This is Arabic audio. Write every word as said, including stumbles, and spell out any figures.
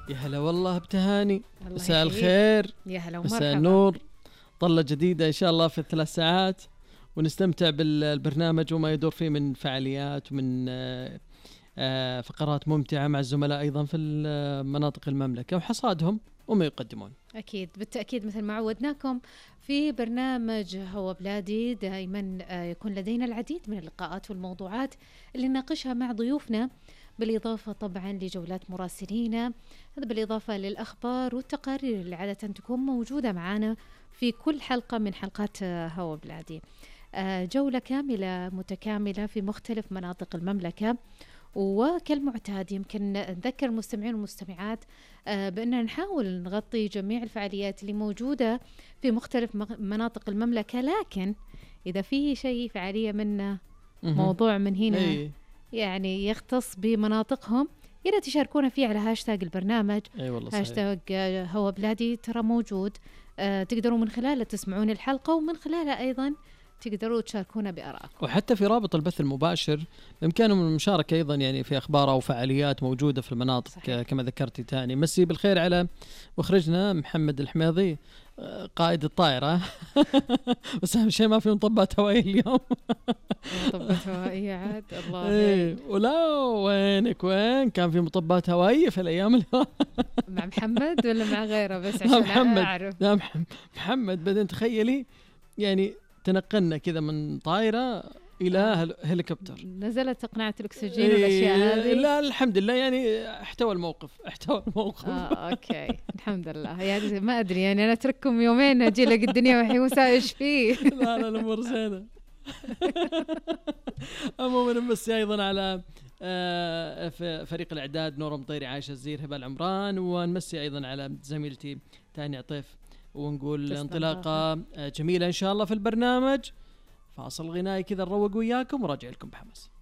يا هلا والله بتهاني، الله مساء يحييك. الخير، يا هلا مساء ومرحبا. النور. طلة جديدة إن شاء الله في الثلاث ساعات، ونستمتع بالبرنامج وما يدور فيه من فعاليات ومن آه، آه، فقرات ممتعة مع الزملاء أيضا في مناطق المملكة وحصادهم وما يقدمون. أكيد بالتأكيد مثل ما عودناكم في برنامج هو بلادي دائما آه، يكون لدينا العديد من اللقاءات والموضوعات اللي نناقشها مع ضيوفنا، بالإضافة طبعا لجولات مراسلينا، هذا بالإضافة للأخبار والتقارير اللي عادة تكون موجودة معنا في كل حلقة من حلقات آه، هو بلادي. آه، جولة كاملة متكاملة في مختلف مناطق المملكة، وكالمعتاد يمكن نذكر المستمعين والمستمعات آه بأننا نحاول نغطي جميع الفعاليات اللي موجودة في مختلف مناطق المملكة، لكن إذا في شيء فعالية من موضوع من هنا أي. يعني يختص بمناطقهم، يلا تشاركونا فيه على هاشتاج البرنامج. أي والله صحيح. هاشتاج هو بلادي ترى موجود، آه تقدروا من خلاله تسمعون الحلقة، ومن خلالها أيضا تقدروا تشاركونا بآرائكم. وحتى في رابط البث المباشر بإمكانهم المشاركة أيضا يعني في أخبار أو فعاليات موجودة في المناطق. صحيح. كما ذكرتي تاني. مسي بالخير على مخرجنا محمد الحميضي قائد الطائرة. بس أهم شيء ما في مطبات هوائية اليوم. مطبات هوائية عاد الله. ايه ولا وينك وين كان في مطبات هوائية في الأيام اللي مع محمد ولا مع غيره؟ بس عشان محمد. أعرف. لا محمد. بعدين تخيلي يعني تنقلنا كذا من طائرة إلى آه. هليكوبتر، نزلت تقنعة الأكسجين والأشياء هذه. لا الحمد لله يعني احتوى الموقف احتوى الموقف. آه أوكي الحمد لله. يعني ما أدري يعني أنا أترككم يومين أجي لك الدنيا وحي وسايش فيه. لا لا الأمور زينة. عموما نمسي أيضا على آه فريق الإعداد نور مطيري، عايشة الزير، هبة العمران، ونمسي أيضا على زميلتي تاني عطيف، ونقول انطلاقة جميلة إن شاء الله في البرنامج. فاصل غنائي كذا نروق وياكم وراجع لكم بحماس.